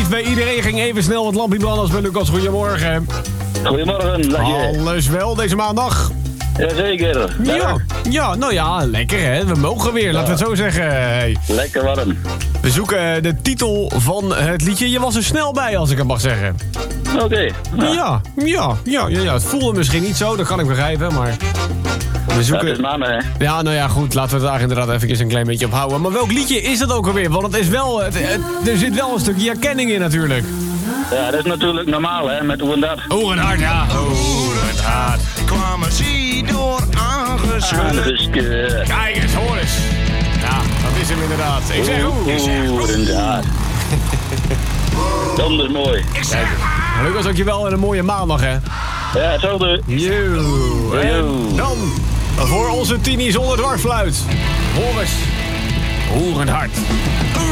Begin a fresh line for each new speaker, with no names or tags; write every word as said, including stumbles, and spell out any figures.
lief bij iedereen. Ging even snel wat lampje branden als bij Lucas. Goedemorgen.
Goedemorgen, dagje.
Alles wel deze maandag?
Jazeker.
Ja, ja, nou ja, lekker hè. We mogen weer, laten we het zo zeggen. Hey.
Lekker warm.
We zoeken de titel van het liedje. Je was er snel bij, als ik het mag zeggen.
Oké. Okay. Nou.
Ja, ja, ja, ja, ja. Het voelde misschien niet zo, dat kan ik begrijpen, maar... We zoeken...
Dat is maandag, hè?
Ja, nou ja, goed. Laten we het daar inderdaad even een klein beetje op houden. Maar welk liedje is het ook alweer? Want het is wel, het, het, er zit wel een stukje herkenning in natuurlijk.
Ja, dat is natuurlijk normaal, hè, met hoe en dat.
Hoe en hard, ja. Hoe en hard.
Kwamen ze door aangescheurd.
Aangescheurd.
Kijk eens, hoor eens. Ja, dat is hem inderdaad. Ik zeg hoe.
Hoe en hard. Donders mooi.
Kijk, Lucas, dankjewel en een mooie maandag, hè.
Ja, hetzelfde.
Yo. En dan voor onze tini zonder dwarsfluit. Hoor eens. Hoe en hard.